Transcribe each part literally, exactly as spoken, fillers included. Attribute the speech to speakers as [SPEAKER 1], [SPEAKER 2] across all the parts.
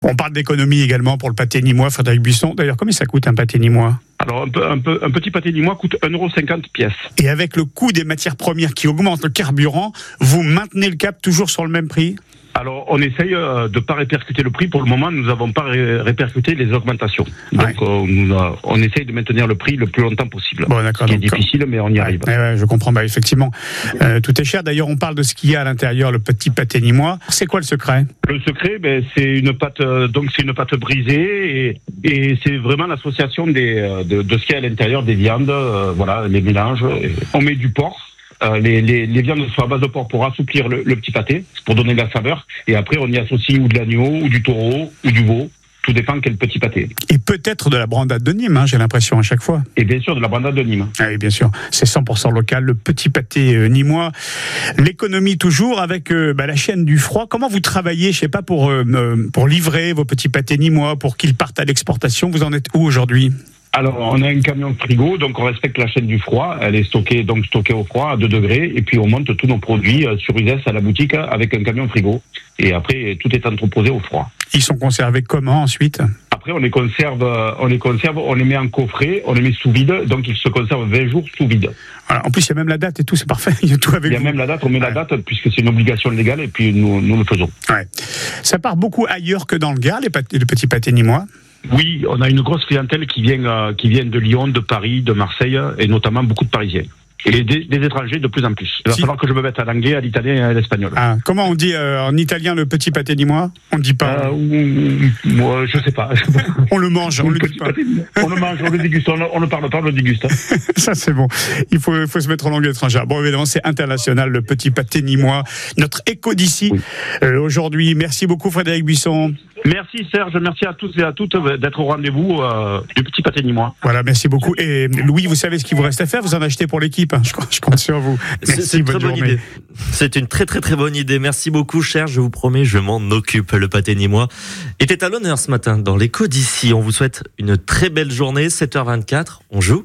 [SPEAKER 1] On parle d'économie également pour le pâté nîmois, Frédéric Buisson. D'ailleurs, combien ça coûte un pâté nîmois ?
[SPEAKER 2] Alors, un, peu, un, peu, un petit pâté nîmois coûte un euro cinquante pièce.
[SPEAKER 1] Et avec le coût des matières premières qui augmente, le carburant, vous maintenez le cap toujours sur le même prix ?
[SPEAKER 2] Alors, on essaye de ne pas répercuter le prix. Pour le moment, nous n'avons pas ré- répercuté les augmentations. Donc, ouais. on, nous a, on essaye de maintenir le prix le plus longtemps possible.
[SPEAKER 1] Bon, d'accord.
[SPEAKER 2] C'est
[SPEAKER 1] donc,
[SPEAKER 2] difficile, mais on y
[SPEAKER 1] ouais,
[SPEAKER 2] arrive.
[SPEAKER 1] Ouais, ouais, je comprends. Bah, effectivement, euh, tout est cher. D'ailleurs, on parle de ce qu'il y a à l'intérieur, le petit pâté nîmois. C'est quoi le secret ?
[SPEAKER 2] Le secret, ben, c'est une pâte. Donc, c'est une pâte brisée et, et c'est vraiment l'association des, de, de ce qu'il y a à l'intérieur des viandes. Euh, voilà, les mélanges. On met du porc. Euh, les, les, les viandes sont à base de porc pour assouplir le, le petit pâté, pour donner de la saveur. Et après, on y associe ou de l'agneau, ou du taureau, ou du veau. Tout dépend quel petit pâté.
[SPEAKER 1] Et peut-être de la brandade de Nîmes, hein, j'ai l'impression à chaque fois.
[SPEAKER 2] Et bien sûr, de la brandade de Nîmes.
[SPEAKER 1] Ah oui, bien sûr. C'est cent pour cent local, le petit pâté euh, nîmois. L'économie toujours avec euh, bah, la chaîne du froid. Comment vous travaillez, je sais pas, pour, euh, pour livrer vos petits pâtés nîmois, pour qu'ils partent à l'exportation ? Vous en êtes où aujourd'hui ?
[SPEAKER 2] Alors, on a un camion frigo, donc on respecte la chaîne du froid. Elle est stockée, donc stockée au froid à deux degrés. Et puis, on monte tous nos produits sur Uzès à la boutique avec un camion frigo. Et après, tout est entreposé au froid.
[SPEAKER 1] Ils sont conservés comment ensuite ?
[SPEAKER 2] Après, on les conserve, on les conserve, on les met en coffret, on les met sous vide. Donc, ils se conservent vingt jours sous vide.
[SPEAKER 1] Voilà. En plus, il y a même la date et tout, c'est parfait. Il y a tout avec
[SPEAKER 2] Il y a
[SPEAKER 1] vous.
[SPEAKER 2] même la date, on met
[SPEAKER 1] ouais.
[SPEAKER 2] la date puisque c'est une obligation légale et puis nous, nous le faisons.
[SPEAKER 1] Ouais. Ça part beaucoup ailleurs que dans le Gard, les, pâtés, les petits pâtés nîmois ?
[SPEAKER 2] Oui, on a une grosse clientèle qui vient, euh, qui vient de Lyon, de Paris, de Marseille, et notamment beaucoup de Parisiens. Et des, des étrangers de plus en plus. Il va si. falloir que je me mette à l'anglais, à l'italien et à l'espagnol.
[SPEAKER 1] Ah, comment on dit euh, en italien le petit pâté nîmois ? On ne dit pas.
[SPEAKER 2] Euh, ou, moi, je sais pas.
[SPEAKER 1] On le mange, on le dit pas.
[SPEAKER 2] Pâté, on le mange, on le déguste, on, on ne parle pas, on le déguste.
[SPEAKER 1] Ça c'est bon. Il faut, il faut se mettre en langue étrangère. Bon, évidemment, c'est international, le petit pâté nîmois, notre éco d'ici. Oui. Euh, aujourd'hui, merci beaucoup Frédéric Buisson.
[SPEAKER 2] Merci Serge, merci à tous et à toutes d'être au rendez-vous euh, du petit pâté nîmois.
[SPEAKER 1] Voilà, merci beaucoup. Et Louis, vous savez ce qu'il vous reste à faire ? Vous en achetez pour l'équipe. Je, je compte sur vous. Merci,
[SPEAKER 3] c'est une
[SPEAKER 1] bonne
[SPEAKER 3] très bonne
[SPEAKER 1] journée.
[SPEAKER 3] idée. C'est une très très très bonne idée. Merci beaucoup, cher. Je vous promets, je m'en occupe. Le pâté nîmois était à l'honneur ce matin dans l'écho d'ici. On vous souhaite une très belle journée. sept heures vingt-quatre, on joue.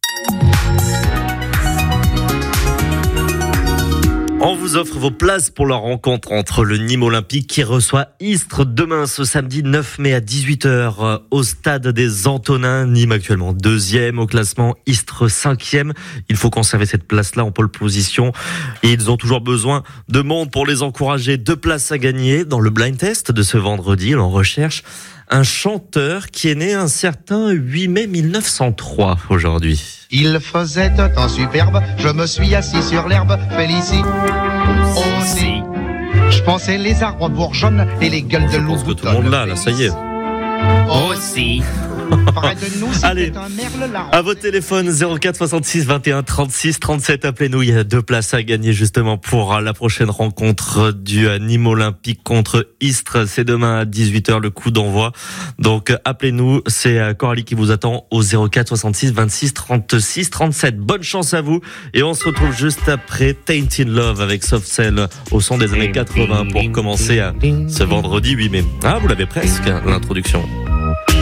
[SPEAKER 3] On vous offre vos places pour la rencontre entre le Nîmes Olympique qui reçoit Istres demain ce samedi neuf mai à dix-huit heures au stade des Antonins. Nîmes actuellement deuxième au classement, Istres cinquième. Il faut conserver cette place-là en pole position et ils ont toujours besoin de monde pour les encourager. Deux places à gagner dans le blind test de ce vendredi. On recherche un chanteur qui est né un certain huit mai mille neuf cent trois aujourd'hui.
[SPEAKER 4] Il faisait un temps superbe, je me suis assis sur l'herbe, félicite aussi. Je pensais les arbres bourgeonnent et les gueules de loup.
[SPEAKER 3] Je pense que tout le monde là, là, ça y est.
[SPEAKER 4] Aussi. Près de nous,
[SPEAKER 3] allez, un merle à vos téléphones zéro quatre soixante-six vingt et un trente-six trente-sept. Appelez-nous, il y a deux places à gagner justement pour la prochaine rencontre du Nîmes Olympique contre Istres. C'est demain à dix-huit heures le coup d'envoi. Donc appelez-nous, c'est Coralie qui vous attend au zéro quatre soixante-six vingt-six trente-six trente-sept. Bonne chance à vous et on se retrouve juste après Tainted Love avec Soft Cell au son des années quatre-vingts pour commencer ce vendredi huit mai. Ah, vous l'avez presque, l'introduction.